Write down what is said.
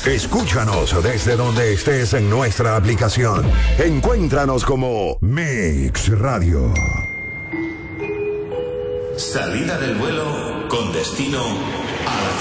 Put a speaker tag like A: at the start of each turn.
A: Escúchanos desde donde estés en nuestra aplicación. Encuéntranos como Mix Radio.
B: Salida del vuelo con destino a